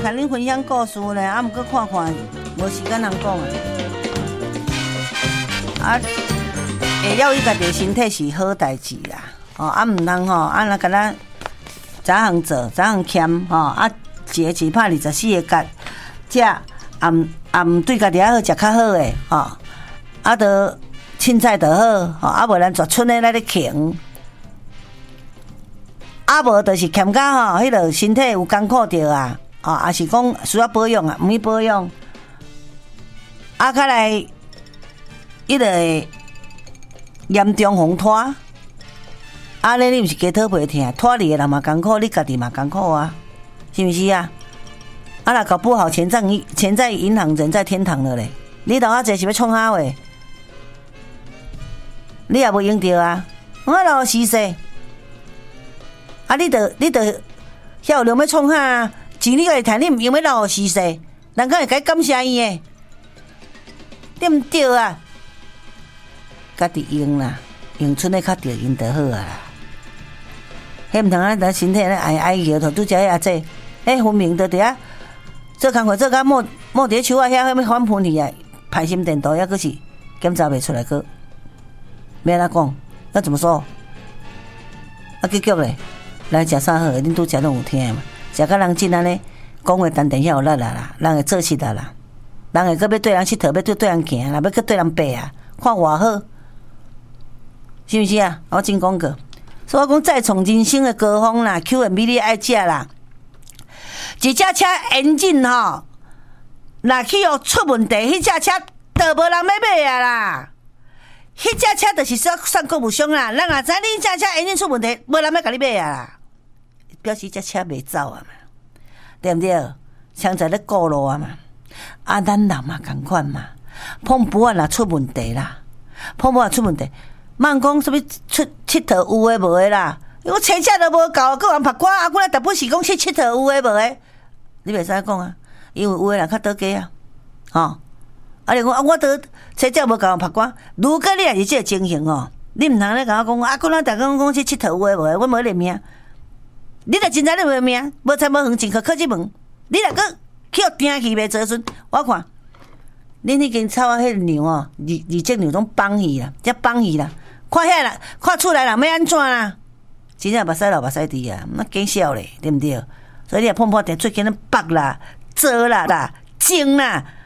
甲恁分享故事咧，啊，毋过看看无时间通讲啊。啊，会了伊家己身体是好代志啦，哦，啊，毋通吼，啊，若甲咱早项做，早项欠吼，啊，一个只拍24个角，食暗对家己较好，食较好诶，吼，啊，都凊彩就好，吼，啊，无咱绝春诶来咧穷。啊，无就是欠甲吼，迄个身体有艰苦着啊，哦，也是讲需要保养啊，毋去保养，啊，较来，伊就会严重风拖，啊，你毋是鸡腿袂疼，拖你的人嘛艰苦，你家己嘛艰苦啊，是毋是啊？啊，若搞不好钱在银行，人在天堂了咧，你头仔坐是要创啥话？你也无用着啊，我老死势。啊！你得晓得要创啥？钱你家己赚，你毋用要老死势，人家会该感谢伊诶，对毋对啊？家己用啦，用出来较着用就好啊啦。迄毋通啊，咱身体咧爱摇头，拄则迄阿姐，分明就伫遐做工课做甲摸伫咧手啊遐，要反喷去啊，排心电图抑佫是检查袂出来个，要安怎讲？要怎么说？啊，结局咧？咱食啥好？恁拄食拢有听嘛？食甲人真安尼讲话单单遐有力啦，人会做事啦，人会搁要对人佚佗，要对人行啦，要搁对人爬啊，看偌好，是毋是啊？我真讲过，所以我讲再创人生的高峰啦 ，Q&B 你爱食啦，一只车引进吼，若去出问题，迄只车都无人要买啊啦。迄只车就是说送国务商啦，咱也知你只车引擎出问题，无人要甲你买啊啦，表示只车袂走啊嘛，对毋对？枪在咧过路啊嘛，啊，咱人嘛共款嘛，碰不完啦出问题啦，碰不完出问题，莫讲什物出佚佗有诶无诶啦，我车车都无够，搁人拍歌啊，我来特不是讲去佚佗有诶无诶，你袂使讲啊，因为有诶人较倒假啊，吼。啊！你讲啊，我都车车无共拍光。如果你也是这个情形哦，你毋通咧甲我讲啊，我咱逐工讲去佚佗有诶无诶，我无认命。你若真知你无认命，无参无远，进去考这门，你若个去互钉去袂做阵，我看恁迄间草啊，迄牛哦，二只牛拢放去啦，才放去啦。看遐啦，看厝内人要安怎啦？真正目屎流目屎滴啊，那见笑咧，对毋对？所以你也碰碰点，最近咧绑啦、折啦、精啦。